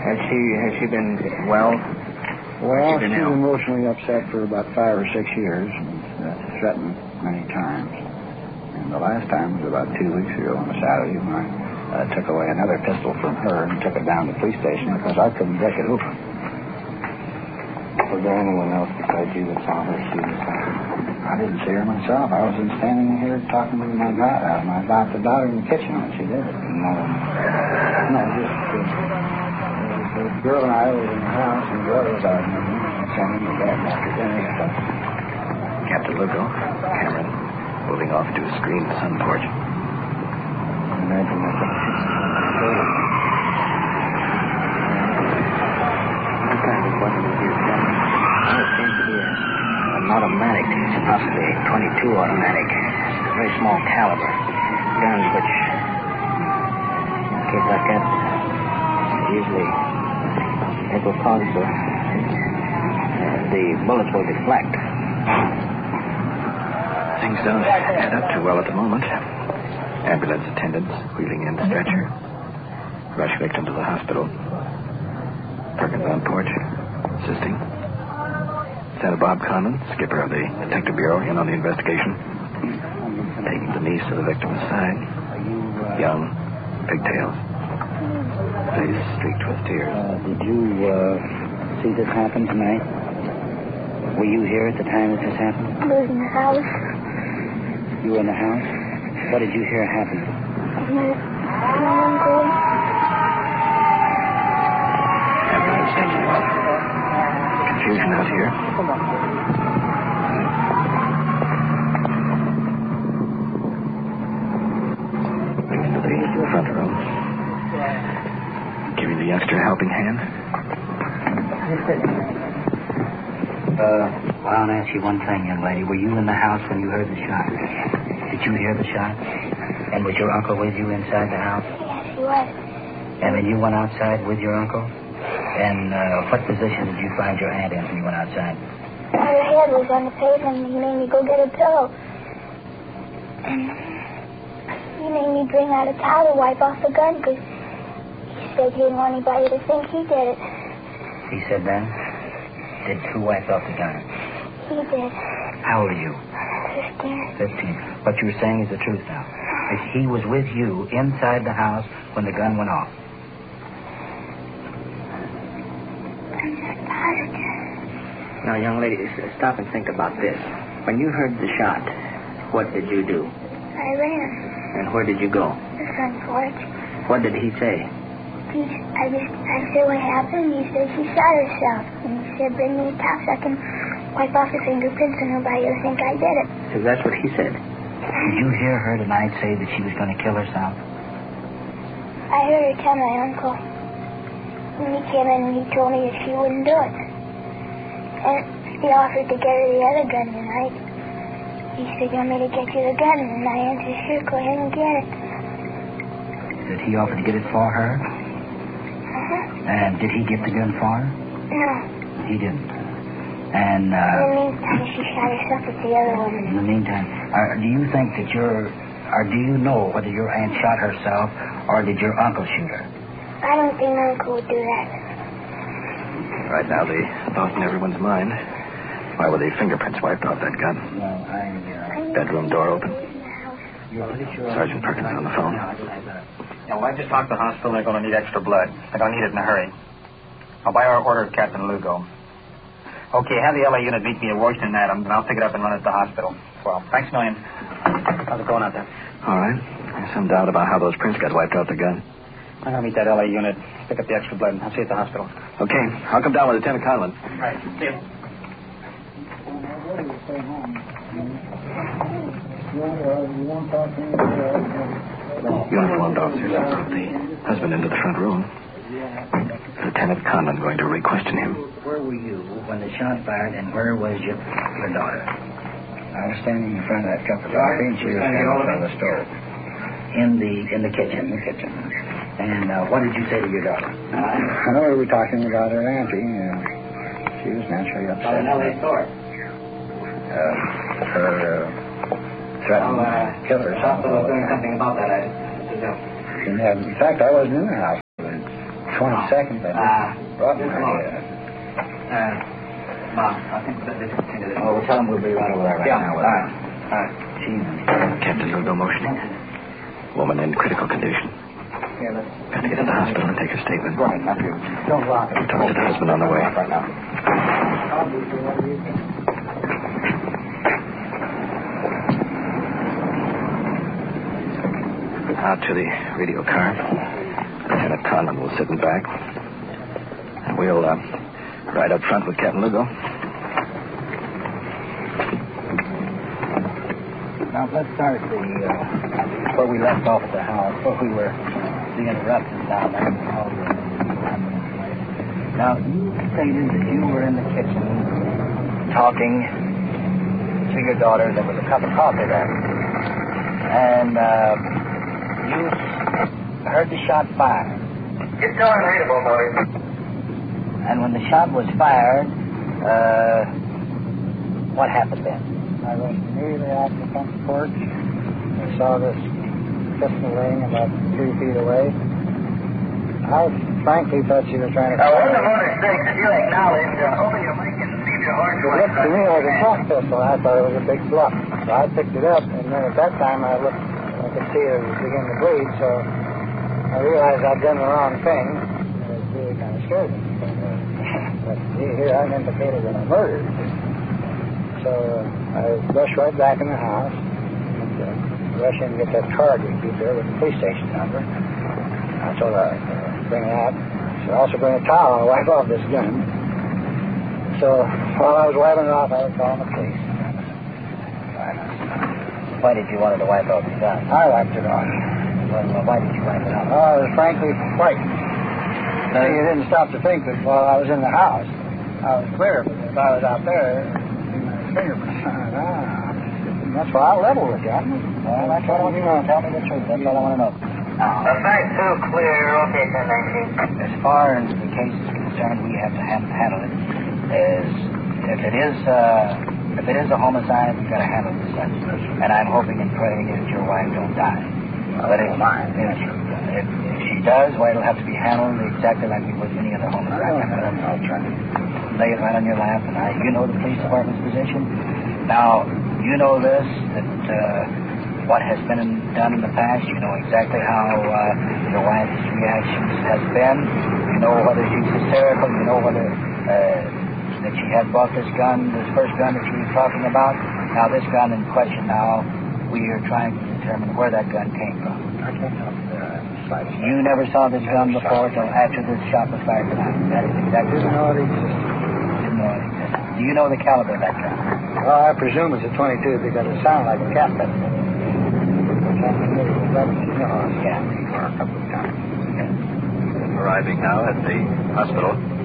Has she been well? Well, she's been emotionally upset for about 5 or 6 years and threatened many times. And the last time was about 2 weeks ago on a Saturday when I took away another pistol from her and took it down to the police station because I couldn't break it open. Was there anyone else besides you that saw her shooting something? I didn't see her myself. I was standing here talking to my daughter in the kitchen when she did it. No, just... the girl and I were in the house, and the brother was out in the room, and sent him to bed after dinner. Captain Lugo, Cameron, moving off to a screened sun porch. Imagine that. What kind of weapon is this gun? It seems to be an automatic, possibly a .22 automatic. It's a very small caliber. Guns which, in a case like that, usually... it will cause the bullets will deflect. Things don't add up too well at the moment. Ambulance attendants wheeling in the stretcher. Rush victim to the hospital. Perkins on porch, assisting. Santa Bob Conlon, skipper of the Detective Bureau, in on the investigation. Taking the niece of the victim aside. Young, pigtails. Face streaked with tears. Did you see this happen tonight? Were you here at the time that this happened? I was in the house. You were in the house? What did you hear happen? My uncle. Ambulance taking off. Confusion out here. Brings to the front room. Giving the youngster a helping hand. Well, I'll ask you one thing, young lady. Were you in the house when you heard the shot? Did you hear the shot? And was your uncle with you inside the house? Yes, he was. And then you went outside with your uncle? And what position did you find your aunt in when you went outside? Her head was on the pavement, and he made me go get a pillow. And he made me bring out a towel to wipe off the gun, because he said he didn't want anybody to think he did it. He said then? Did who wipe off the gun? He did. How old are you? 15. 15. What you were saying is the truth now. He was with you inside the house when the gun went off. I'm just positive. Now, young lady, stop and think about this. When you heard the shot, what did you do? I ran. And where did you go? The front porch. What did he say? I said, what happened? He said she shot herself. And he said, bring me a towel so I can wipe off the fingerprints and nobody will think I did it. So that's what he said. Did you hear her tonight say that she was going to kill herself? I heard her tell my uncle. When he came in and he told me that she wouldn't do it. And he offered to get her the other gun tonight. He said, you want me to get you the gun? And I answered, sure, go ahead and get it. Did he offer to get it for her? Uh-huh. And did he get the gun for her? No. He didn't. And, In the meantime, she shot herself at the other one. in the meantime, do you think that do you know whether your aunt shot herself or did your uncle shoot her? I don't think my uncle would do that. Right now, the thought in everyone's mind. Why were the fingerprints wiped off that gun? Well, Bedroom door open. you're pretty sure... Sergeant Perkins on the phone. Yeah, well, I just talked to the hospital. They're going to need extra blood. They're going to need it in a hurry. I'll buy our order of Captain Lugo. Okay, have the LA unit meet me at Washington, Adams, and I'll pick it up and run it to the hospital. Well, thanks a million. How's it going out there? All right. There's some doubt about how those prints got wiped off the gun. I'm going to meet that LA unit, pick up the extra blood, and I'll see you at the hospital. Okay. I'll come down with Lieutenant Conlon. All right, see you. Uniformed officers have brought the husband into the front room. Lieutenant Conlon going to re-question him. Where were you when the shot fired, and where was your daughter? I was standing in front of that cup of coffee, and she was standing in front of the stove. In the kitchen? In the kitchen. And what did you say to your daughter? I know we were talking about her auntie. She was naturally upset. Her threatened to kill herself. doing something about that, I In fact, I wasn't in the house. 22nd, I brought my Mom, I think we'll tell them we'll be right over there right now. All right. Captain Lugo motioning. Woman in critical condition. Got to get to the hospital and take a statement. Go ahead, Matthew. Don't lock it. Talk to the husband on the way. Right now. Out to the radio car. Lieutenant Conlon will sit in back. And we'll ride up front with Captain Lugo. Now, let's start where we left off at the house, where we were the interruptions down there. Now, you stated that you were in the kitchen talking to your daughter. There was a cup of coffee there. And you heard the shot fired. It's going readable, boys. And when the shot was fired, what happened then? I went immediately out to the front porch. I saw this pistol laying about 3 feet away. I frankly thought she was trying to... Now, one of the mistakes that you acknowledge, open your mic and leave your heart It looked to me like a cross pistol. I thought it was a big bluff. So I picked it up, and then at that time I looked, I could see it was beginning to bleed, so I realized I'd done the wrong thing. It really kind of scared me. But here I'm implicated in a murder. So I rushed right back in the house and rushed in and get that card we keep there with the police station number. I told her I'd bring that. I should also bring a towel and wipe off this gun. So while I was wiping it off, I was calling the police. Why did you want to wipe off the gun? I wiped it off. Well, why did you wipe it off? Oh, I was frankly frightened. You didn't stop to think that while I was in the house, I was clear. But if I was out there, fingerprints. That's why I leveled the gun. Well, that's what I want you to know. Tell me the truth. That's all I want to know. Now, The fact's so clear. Okay, 1019. as far as the case is concerned, we have to handle it as if it is a homicide, we've got to handle it as such. And I'm hoping and praying that your wife don't die. But if she does, well, it'll have to be handled exactly like we would any other homicide. I'll try to lay it right on your lap, and you know the police department's position. Now, you know this, that what has been done in the past, you know exactly how your wife's reactions has been. You know whether she's hysterical, you know whether that she had bought this gun, this first gun that she was talking about. Now, this gun in question now, we are trying to determine where that gun came from. I can't help it. You never saw this gun before until after this shot was fired tonight. That is exactly Didn't know it existed. Didn't know it existed. Do you know the caliber of that gun? Well, I presume it's a 22 because it sounded like a cat pistol. Arriving now at the hospital.